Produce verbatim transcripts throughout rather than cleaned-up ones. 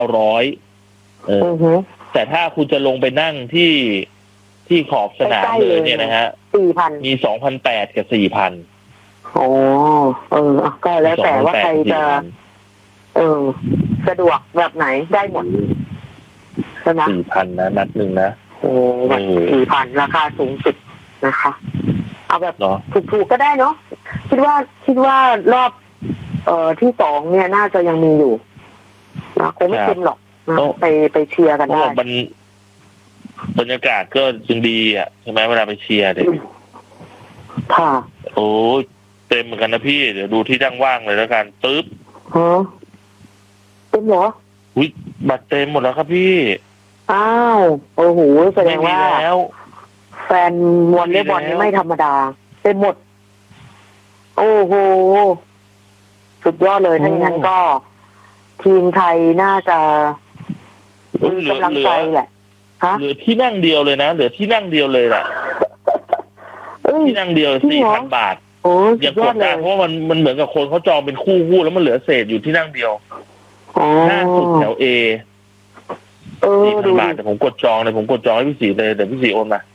ร้อยเออแต่ถ้าคุณจะลงไปนั่งที่ที่ขอบสนามเลยเนี่ยนะฮะสี่พันมีสองพันแปดกับสี่พันโอ้เออก็แล้วแต่ว่าใครจะเออสะดวกแบบไหนได้หมดใช่ไหมสี่พันนะนัดหนึ่งนะโอ้สี่พันราคาสูงสุดนะคะเอาแบบถูกๆก็ได้เนาะคิดว่าคิดว่ารอบเอ่อที่สองเนี่ยน่าจะยังมีอยู่นะคงไม่เต็มหรอกนะไปไปเชียร์กันได้มันบรรยากาศก็ยังดีอ่ะใช่ไหมเวลาไปเชียร์เด็กค่ะโอ้เต็มเหมือนกันนะพี่เดี๋ยวดูที่นั่งว่างเลยแล้วกันปึ๊บฮะเต็มเหรออุ้ยบัตรเต็มหมดแล้วครับพี่อ้าวโอ้โหแสดงว่าแฟนวอลเลย์บอลนี่ไม่ธรรมดาเต็มหมดโอ้โหสุดยอดเลยถ้าอย่างนั้นก็ทีมไทยน่าจะมีกำลังใจแหละฮะเหลือที่นั่งเดียวเลยนะเหลือที่นั่งเดียวเลยแหละที่นั่งเดียวสี่พันบาทโอ้อย่ากดนะเพราะมันมันเหมือนกับคนเขาจองเป็นคู่คู่แล้วมันเหลือเศษอยู่ที่นั่งเดียวหน้าสุดแถวเอสี่พันบาทแต่ผมกดจองเลยผมกดจองให้พี่สีเลยเดี๋ยวพี่สีโอนมา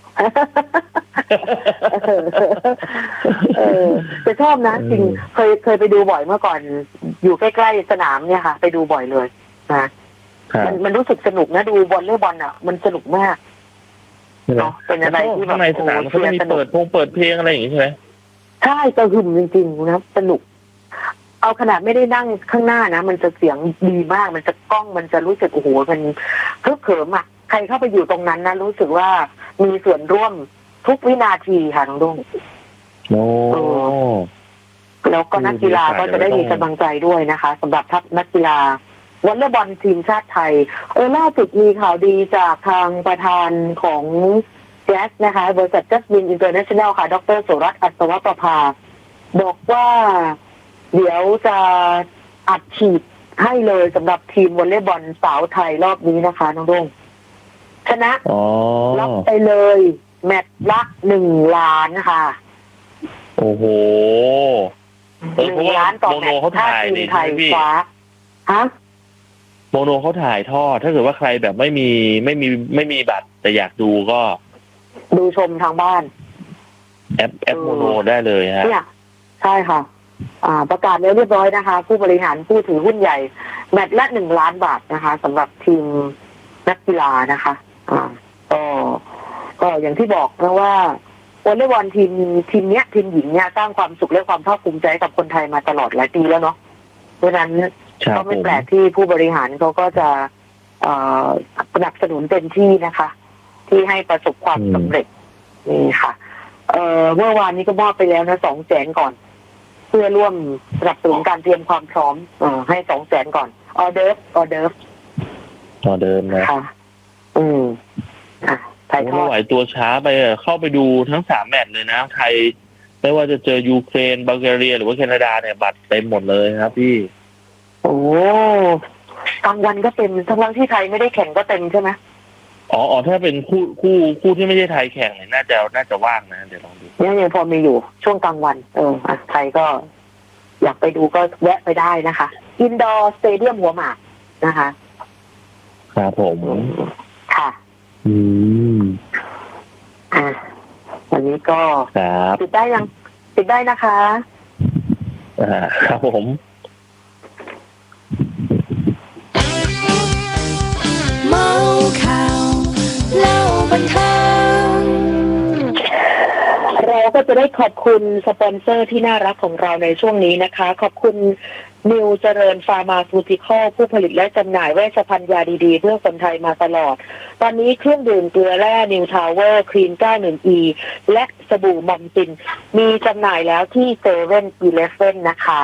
เออจะชอบนะจริงเคยเคยไปดูบ่อยเมื่อก่อนอยู่ใกล้ๆสนามเนี่ยค่ะไปดูบ่อยเลยนะมันมันรู้สึกสนุกนะดูบอลเล่บอลอ่ะมันสนุกมากเนาะเป็นอะไรที่แบบข้างในสนามเขาจะมีเปิดพงเปิดเพลงอะไรอย่างงี้ใช่ไหมใช่จะหึมจริงๆนะสนุกเอาขนาดไม่ได้นั่งข้างหน้านะมันจะเสียงดีมากมันจะกล้องมันจะรู้สึกโอ้โหมันเพิ่มเขิมอ่ะใครเข้าไปอยู่ตรงนั้นนะรู้สึกว่ามีส่วนร่วมทุกวินาทีค่ะน้องดุ้งโอ้แล้วก็นักกีฬาก็จะได้มีกำลังใจด้วยนะคะสำหรับทัพนักกีฬาวอลเลย์บอลทีมชาติไทยเออล่าสุดมีข่าวดีจากทางประธานของแจ๊สนะคะบริษัทจัสมินอินเตอร์เนชั่นแนลค่ะดร.สุรัตน์อัศวประภาบอกว่าเดี๋ยวจะอัดฉีดให้เลยสำหรับทีมวอลเลย์บอลสาวไทยรอบนี้นะคะน้องดุ้งชนะรับไปเลยแมตช์ละหนึ่งล้านค่ะโอ้โหหนึ่งล้านต่อแมตช์ถ้าทีมไทยคว้าฮะโมโนเขาถ่ายทอดถ้าเกิดว่าใครแบบไม่มีไม่มีไม่มีบัตรแต่อยากดูก็ดูชมทางบ้านแอปแอปโมโนได้เลยฮะเนี่ยใช่ค่ะอ่าประกาศแล้วเรียบร้อยนะคะผู้บริหารผู้ถือหุ้นใหญ่แมตช์ละหนึ่งล้านบาทนะคะสำหรับทีมนักกีฬานะคะอ่าก็ก็อย่างที่บอกนะว่าวอลเลย์บอลทีมทีมเนี้ยทีมหญิงเนี้ยสร้างความสุขและความภาคภูมิใจกับคนไทยมาตลอดหลายปีแล้วเนาะเพราะฉะนั้นก็ไม่แปลกที่ผู้บริหารเขาก็จะสนับสนุนเต็มที่นะคะที่ให้ประสบความสำเร็จนี่ค่ะเอ่อเมื่อวานนี้ก็มอบไปแล้วนะสองแสนก่อนเพื่อร่วมสนับสนุนการเตรียมความพร้อมเอ่อให้สองแสนก่อนออเดิร์ฟออเดิร์ฟออเดิร์ฟนะค่ะอืมอ่ะไทยทอดไหวตัวช้าไปเข้าไปดูทั้งสามแมตช์เลยนะไทยไม่ว่าจะเจอยูเครนบัลแกเรียหรือว่าแคนาดาเนี่ยบัตรเต็มหมดเลยครับพี่โอ้กลางวันก็เต็มทั้งที่ไทยไม่ได้แข่งก็เต็มใช่ไหมอ๋ออ๋อถ้าเป็นคู่คู่คู่ที่ไม่ใช่ไทยแข่งเนี่ยน่าจะน่าจะว่างนะเดี๋ยวลองดูเนี่ยยังพอมีอยู่ช่วงกลางวันเอออ่ะไทยก็อยากไปดูก็แวะไปได้นะคะอินดอร์สเตเดียมหัวหมากนะคะครับผมค่ะอืมอ่ะวันนี้ก็ปิดได้ยังปิดได้นะคะอ่าครับผมเมาข่าวเล่าบันเทิงเราก็จะได้ขอบคุณสปอนเซอร์ที่น่ารักของเราในช่วงนี้นะคะขอบคุณนิวเจริญฟาร์มาซูติคอลผู้ผลิตและจำหน่ายเวชภัณฑ์ยาดีๆเพื่อคนไทยมาตลอดตอนนี้เครื่องดื่มเกลือแร่นิวทาวเวอร์ครีม เก้าสิบเอ็ด อี และสบู่มัมตินมีจำหน่ายแล้วที่เซเว่นอีเลฟเว่นนะคะ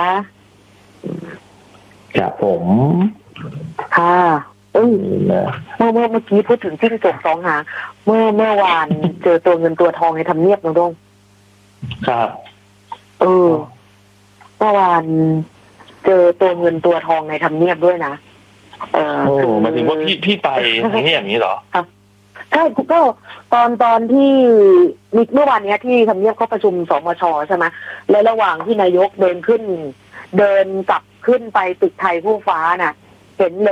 ครับผมค่ะเออเมื่อเมื่อเมื่อกี้พูดถึงจิ้งจกสองหางเมื่อเมื่อวานเจอตัวเงินตัวทองในทำเนียบน้องดงครับเออเมื่อวานเจอตัวเงินตัวทองในทำเนียบด้วยนะเออโอ้หมายถึงว่าพี่พี่ไปทำเนียบอย่างนี้เหรอครับใช่ก็ตอนตอนที่เมื่อวานนี้ที่ทำเนียบเขาประชุมสมช.ใช่ไหมและระหว่างที่นายกเดินขึ้นเดินกลับขึ้นไปตึกไทยคู่ฟ้าน่ะเห็นเลย